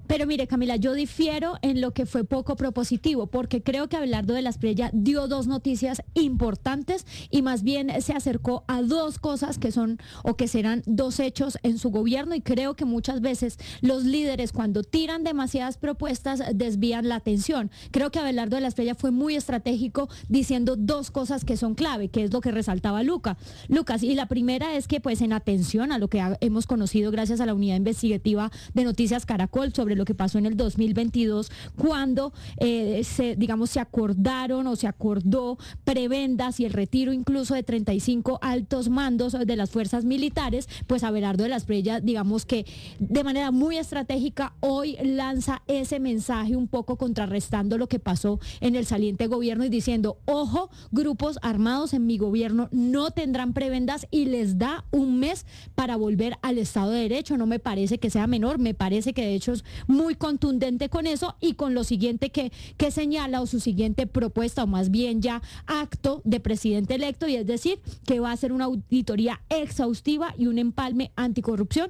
Pero mire, Camila, yo difiero en lo que fue poco propositivo, porque creo que Abelardo de la Espriella dio dos noticias importantes y más bien se acercó a dos cosas que son o que serán dos hechos en su gobierno, y creo que muchas veces los líderes, cuando tiran demasiadas propuestas, desvían la atención. Creo que Abelardo de la Espriella fue muy estratégico diciendo dos cosas que son clave, que es lo que resaltaba Luca, Lucas, y la primera es que, pues, en atención a lo que ha, hemos conocido gracias a la unidad investigativa de Noticias Caracol sobre lo que pasó en el dos mil veintidós, cuando eh, se, digamos, se acordaron o se acordó prebendas y el retiro incluso de treinta y cinco altos mandos de las fuerzas militares, pues Abelardo de la Espriella, digamos que de manera muy estratégica, hoy lanza ese mensaje un poco contrarrestando lo que pasó en el saliente gobierno y diciendo, ojo, grupos armados en mi gobierno no tendrán prebendas, y les da un mes para volver al Estado de Derecho. No me parece que sea menor, me parece que de hecho es muy contundente con eso y con lo siguiente que, que señala, o su siguiente propuesta, o más bien ya acto de presidente electo, y es decir, que va a hacer una auditoría exhaustiva y un empalme anticorrupción.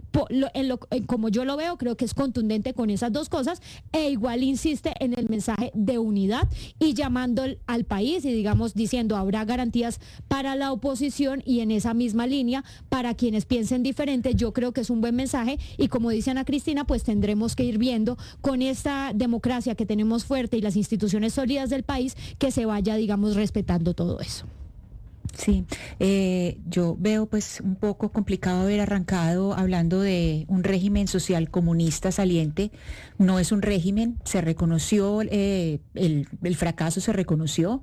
En lo, en como yo lo veo, creo que es contundente con esas dos cosas, e igual insiste en el mensaje de unidad y llamando al país y, digamos, diciendo habrá garantías para la oposición, y en esa misma línea para quienes piensen diferente. Yo creo que es un buen mensaje, y como dice Ana Cristina, pues tendremos que ir viendo con esta democracia que tenemos fuerte y las instituciones sólidas del país, que se vaya, digamos, respetando todo eso. Sí, eh, yo veo pues un poco complicado haber arrancado hablando de un régimen social comunista saliente. No es un régimen, se reconoció, eh, el, el fracaso se reconoció,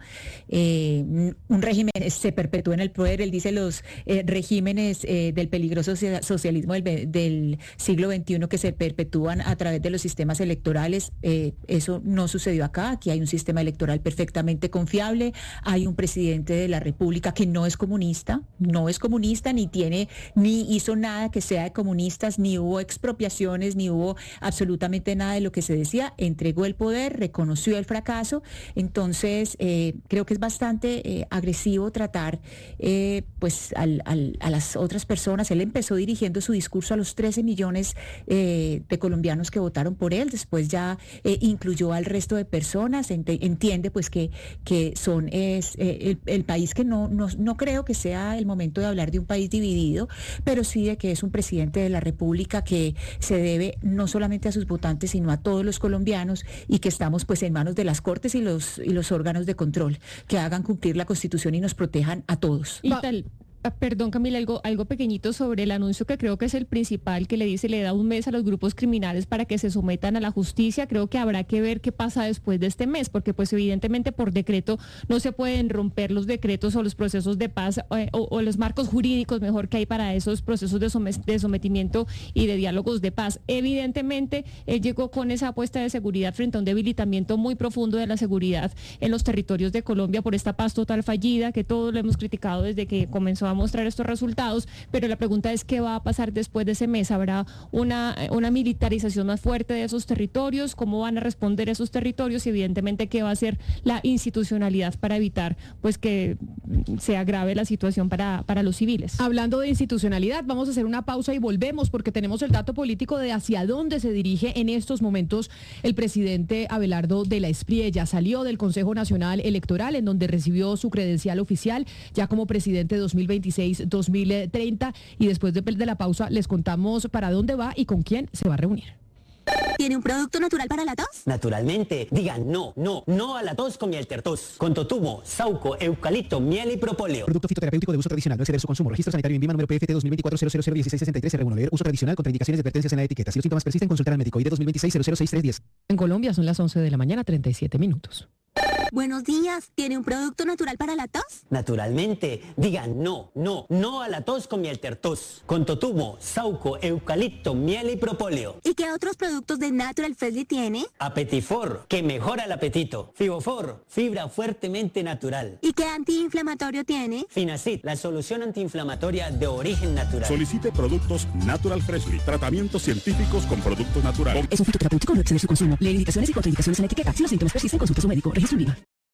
eh, un régimen se perpetúa en el poder. Él dice los eh, regímenes eh, del peligroso socialismo del, del siglo veintiuno que se perpetúan a través de los sistemas electorales. Eh, eso no sucedió acá. Aquí hay un sistema electoral perfectamente confiable, hay un presidente de la República que no es comunista, no es comunista, ni tiene, ni hizo nada que sea de comunistas, ni hubo expropiaciones, ni hubo absolutamente nada de lo que se decía. Entregó el poder, reconoció el fracaso. Entonces, eh, creo que es bastante eh, agresivo tratar eh, pues al, al, a las otras personas. Él empezó dirigiendo su discurso a los trece millones eh, de colombianos que votaron por él, después ya eh, incluyó al resto de personas. Ent entiende pues que, que son es, eh, el, el país que no, no No creo que sea el momento de hablar de un país dividido, pero sí de que es un presidente de la República que se debe no solamente a sus votantes, sino a todos los colombianos, y que estamos pues en manos de las Cortes y los, y los órganos de control que hagan cumplir la Constitución y nos protejan a todos. Y tal. Perdón, Camila, algo, algo pequeñito sobre el anuncio que creo que es el principal, que le dice, le da un mes a los grupos criminales para que se sometan a la justicia. Creo que habrá que ver qué pasa después de este mes, porque pues evidentemente por decreto no se pueden romper los decretos o los procesos de paz eh, o, o los marcos jurídicos, mejor, que hay para esos procesos de, somet de sometimiento y de diálogos de paz. Evidentemente, él llegó con esa apuesta de seguridad frente a un debilitamiento muy profundo de la seguridad en los territorios de Colombia por esta paz total fallida, que todos lo hemos criticado desde que comenzó a mostrar estos resultados, pero la pregunta es qué va a pasar después de ese mes. ¿Habrá una, una militarización más fuerte de esos territorios? ¿Cómo van a responder esos territorios? Y evidentemente qué va a hacer la institucionalidad para evitar pues que se agrave la situación para, para los civiles. Hablando de institucionalidad, vamos a hacer una pausa y volvemos, porque tenemos el dato político de hacia dónde se dirige en estos momentos el presidente Abelardo de la Espriella. Salió del Consejo Nacional Electoral, en donde recibió su credencial oficial ya como presidente dos mil veintiséis dos mil treinta, y después de, de la pausa les contamos para dónde va y con quién se va a reunir. ¿Tiene un producto natural para la tos? Naturalmente. Digan no, no, no a la tos con miel tertos. Con totumo, sauco, eucalipto, miel y propóleo. Producto fitoterapéutico de uso tradicional. No exceder su consumo. Registro sanitario en Vima número P F T dos mil veinticuatro cero cero cero dieciséis sesenta y tres R uno. Leer uso tradicional. Contraindicaciones y advertencias en la etiqueta. Si los síntomas persisten, consultar al médico. I D dos mil veintiséis cero cero seis tres diez. En Colombia son las once de la mañana, treinta y siete minutos. Buenos días. ¿Tiene un producto natural para la tos? Naturalmente. Digan no, no, no a la tos con miel tertos. Con totumo, sauco, eucalipto, miel y propóleo. ¿Y qué otros productos de Natural Freshly tiene? Apetifor, que mejora el apetito. Fibofor, fibra fuertemente natural. ¿Y qué antiinflamatorio tiene? Finacid, la solución antiinflamatoria de origen natural. Solicite productos Natural Freshly. Tratamientos científicos con productos naturales. Es un fitoterapéutico, no exceder su consumo. Lee indicaciones y contraindicaciones en la etiqueta. Si los síntomas persisten, consulte a su médico. Registro Vima.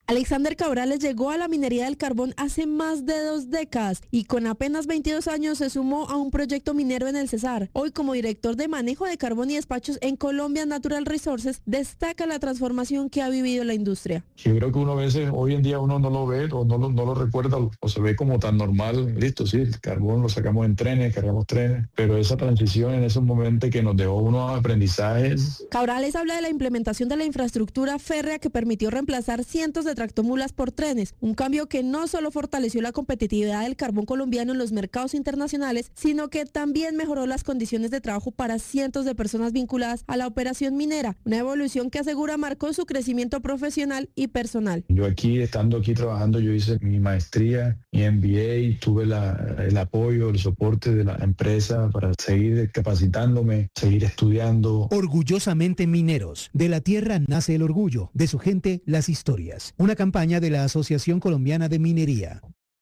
Alexander Cabrales llegó a la minería del carbón hace más de dos décadas y con apenas veintidós años se sumó a un proyecto minero en el Cesar. Hoy, como director de manejo de carbón y despachos en Colombia Natural Resources, destaca la transformación que ha vivido la industria. Yo creo que uno a veces, hoy en día uno no lo ve o no lo, no lo recuerda o se ve como tan normal. Listo, sí, el carbón lo sacamos en trenes, cargamos trenes, pero esa transición en esos momentos que nos dejó unos aprendizajes. Cabrales habla de la implementación de la infraestructura férrea que permitió reemplazar cientos de tractomulas por trenes, un cambio que no solo fortaleció la competitividad del carbón colombiano en los mercados internacionales, sino que también mejoró las condiciones de trabajo para cientos de personas vinculadas a la operación minera, una evolución que asegura marcó su crecimiento profesional y personal. Yo aquí, estando aquí trabajando, yo hice mi maestría, mi M B A, tuve la, el apoyo, el soporte de la empresa para seguir capacitándome, seguir estudiando. Orgullosamente mineros, de la tierra nace el orgullo, de su gente las historias. Una campaña de la Asociación Colombiana de Minería.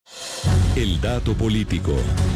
El dato político.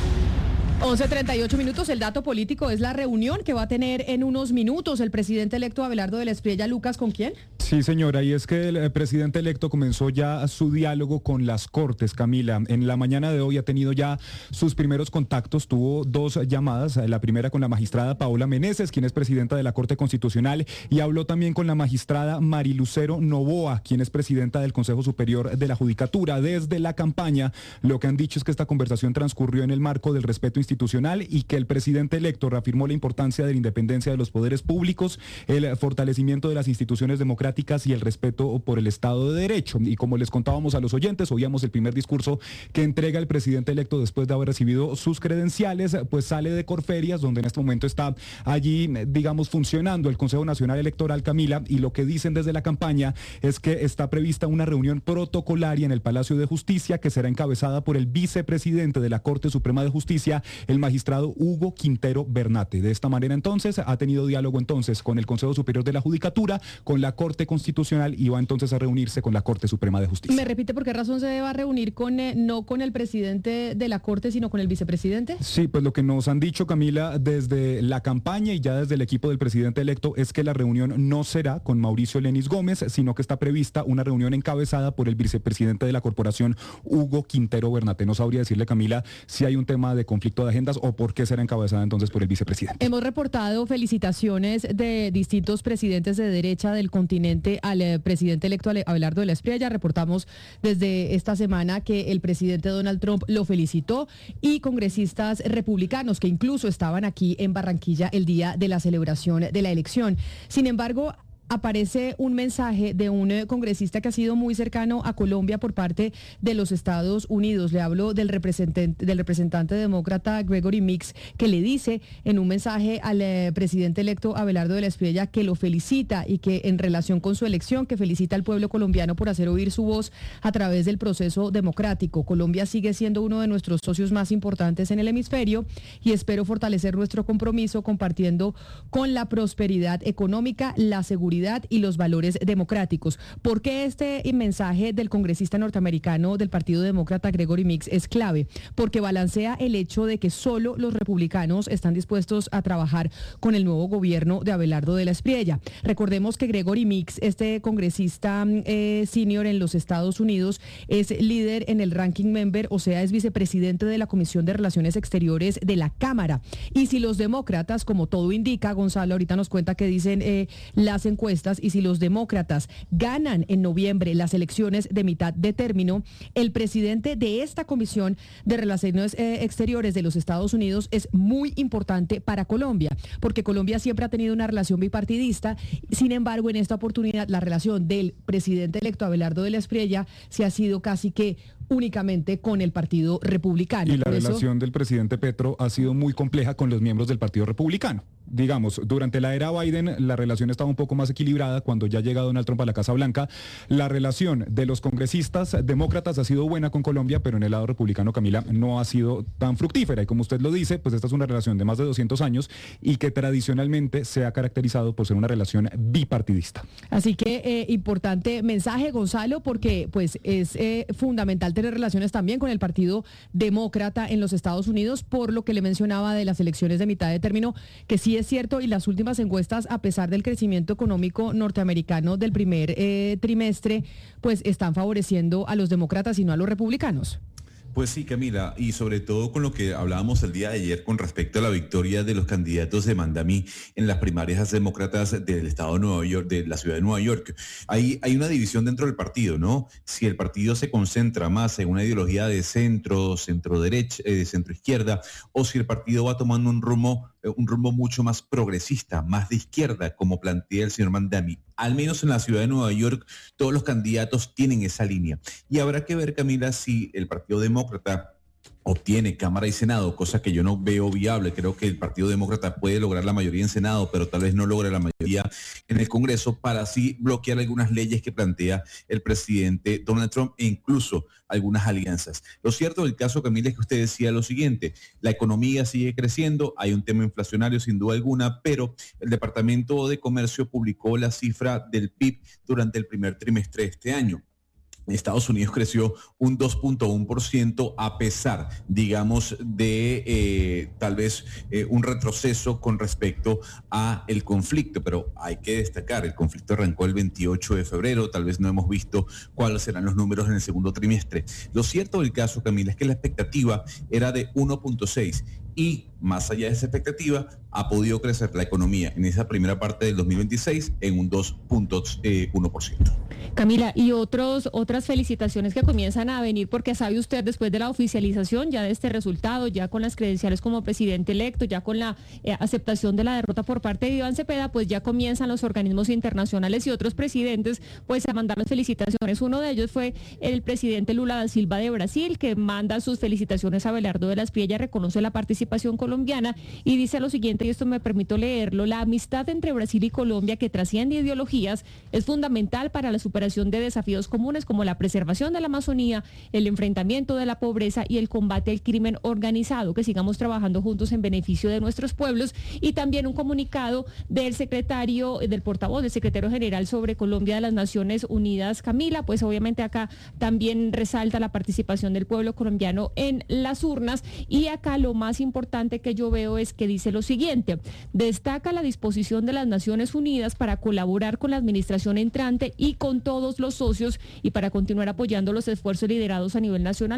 once treinta y ocho minutos, el dato político es la reunión que va a tener en unos minutos el presidente electo Abelardo de la Espriella. Lucas, ¿con quién? Sí, señora, y es que el presidente electo comenzó ya su diálogo con las Cortes, Camila. En la mañana de hoy ha tenido ya sus primeros contactos, tuvo dos llamadas, la primera con la magistrada Paola Meneses, quien es presidenta de la Corte Constitucional, y habló también con la magistrada Marilucero Novoa, quien es presidenta del Consejo Superior de la Judicatura. Desde la campaña, lo que han dicho es que esta conversación transcurrió en el marco del respeto institucional y que el presidente electo reafirmó la importancia de la independencia de los poderes públicos, el fortalecimiento de las instituciones democráticas y el respeto por el Estado de Derecho. Y como les contábamos a los oyentes, oíamos el primer discurso que entrega el presidente electo después de haber recibido sus credenciales, pues sale de Corferias, donde en este momento está allí, digamos, funcionando el Consejo Nacional Electoral, Camila, y lo que dicen desde la campaña es que está prevista una reunión protocolaria en el Palacio de Justicia que será encabezada por el vicepresidente de la Corte Suprema de Justicia, el magistrado Hugo Quintero Bernate. De esta manera, entonces, ha tenido diálogo entonces con el Consejo Superior de la Judicatura, con la Corte Constitucional, y va entonces a reunirse con la Corte Suprema de Justicia. ¿Me repite por qué razón se va a reunir con eh, no con el presidente de la Corte, sino con el vicepresidente? Sí, pues lo que nos han dicho, Camila, desde la campaña y ya desde el equipo del presidente electo es que la reunión no será con Mauricio Lenis Gómez, sino que está prevista una reunión encabezada por el vicepresidente de la corporación, Hugo Quintero Bernate. No sabría decirle, Camila, si hay un tema de conflicto de agendas o por qué será encabezada entonces por el vicepresidente. Hemos reportado felicitaciones de distintos presidentes de derecha del continente al eh, presidente electo Abelardo de la Espriella. Reportamos desde esta semana que el presidente Donald Trump lo felicitó y congresistas republicanos que incluso estaban aquí en Barranquilla el día de la celebración de la elección. Sin embargo, aparece un mensaje de un eh, congresista que ha sido muy cercano a Colombia por parte de los Estados Unidos. Le hablo del representante, del representante demócrata Gregory Meeks, que le dice en un mensaje al eh, presidente electo Abelardo de la Espriella que lo felicita y que en relación con su elección, que felicita al pueblo colombiano por hacer oír su voz a través del proceso democrático. Colombia sigue siendo uno de nuestros socios más importantes en el hemisferio y espero fortalecer nuestro compromiso compartiendo con la prosperidad económica, la seguridad y los valores democráticos. ¿Por qué este mensaje del congresista norteamericano del Partido Demócrata Gregory Meeks es clave? Porque balancea el hecho de que solo los republicanos están dispuestos a trabajar con el nuevo gobierno de Abelardo de la Espriella. Recordemos que Gregory Meeks, este congresista eh, senior en los Estados Unidos, es líder en el ranking member, o sea, es vicepresidente de la Comisión de Relaciones Exteriores de la Cámara. Y si los demócratas, como todo indica, Gonzalo ahorita nos cuenta que dicen eh, las encuestas, y si los demócratas ganan en noviembre las elecciones de mitad de término, el presidente de esta Comisión de Relaciones eh, Exteriores de los Estados Unidos es muy importante para Colombia, porque Colombia siempre ha tenido una relación bipartidista. Sin embargo, en esta oportunidad, la relación del presidente electo Abelardo de la Espriella se ha sido casi que únicamente con el Partido Republicano. Y la Por relación eso... del presidente Petro ha sido muy compleja con los miembros del Partido Republicano. Digamos, durante la era Biden la relación estaba un poco más equilibrada. Cuando ya llega Donald Trump a la Casa Blanca, la relación de los congresistas demócratas ha sido buena con Colombia, pero en el lado republicano, Camila, no ha sido tan fructífera. Y como usted lo dice, pues esta es una relación de más de doscientos años y que tradicionalmente se ha caracterizado por ser una relación bipartidista. Así que eh, importante mensaje, Gonzalo, porque pues es eh, fundamental tener relaciones también con el Partido Demócrata en los Estados Unidos, por lo que le mencionaba de las elecciones de mitad de término, que sí es cierto, y las últimas encuestas, a pesar del crecimiento económico norteamericano del primer eh, trimestre, pues están favoreciendo a los demócratas y no a los republicanos. Pues sí, Camila, y sobre todo con lo que hablábamos el día de ayer con respecto a la victoria de los candidatos de Mandamí en las primarias demócratas del estado de Nueva York, de la ciudad de Nueva York. Hay, hay una división dentro del partido, ¿no? Si el partido se concentra más en una ideología de centro, centro derecha, eh, centro izquierda, o si el partido va tomando un rumbo, eh, un rumbo mucho más progresista, más de izquierda, como plantea el señor Mandamí. Al menos en la ciudad de Nueva York, todos los candidatos tienen esa línea. Y habrá que ver, Camila, si el Partido Demócrata obtiene Cámara y Senado, cosa que yo no veo viable. Creo que el Partido Demócrata puede lograr la mayoría en Senado, pero tal vez no logre la mayoría en el Congreso, para así bloquear algunas leyes que plantea el presidente Donald Trump e incluso algunas alianzas. Lo cierto del caso, Camila, es que usted decía lo siguiente: la economía sigue creciendo, hay un tema inflacionario sin duda alguna, pero el Departamento de Comercio publicó la cifra del P I B durante el primer trimestre de este año. Estados Unidos creció un dos punto uno por ciento a pesar, digamos, de eh, tal vez eh, un retroceso con respecto a el conflicto, pero hay que destacar, el conflicto arrancó el veintiocho de febrero, tal vez no hemos visto cuáles serán los números en el segundo trimestre. Lo cierto del caso, Camila, es que la expectativa era de uno punto seis y más allá de esa expectativa ha podido crecer la economía en esa primera parte del dos mil veintiséis en un dos punto uno por ciento. Camila, y otros otras felicitaciones que comienzan a venir, porque sabe usted, después de la oficialización ya de este resultado, ya con las credenciales como presidente electo, ya con la eh, aceptación de la derrota por parte de Iván Cepeda, pues ya comienzan los organismos internacionales y otros presidentes pues a mandar las felicitaciones. Uno de ellos fue el presidente Lula da Silva de Brasil, que manda sus felicitaciones a Abelardo de la Espriella, reconoce la participación colombiana y dice lo siguiente, y esto me permito leerlo: la amistad entre Brasil y Colombia, que trasciende ideologías, es fundamental para la superación de desafíos comunes como la preservación de la Amazonía, el enfrentamiento de la pobreza y el combate al crimen organizado, que sigamos trabajando juntos en beneficio de nuestros pueblos. Y también un comunicado del secretario, del portavoz del secretario general sobre Colombia de las Naciones Unidas, Camila, pues obviamente acá también resalta la participación del pueblo colombiano en las urnas. Y acá lo más importante que yo veo es que dice lo siguiente: destaca la disposición de las Naciones Unidas para colaborar con la administración entrante y con todos los socios y para continuar apoyando los esfuerzos liderados a nivel nacional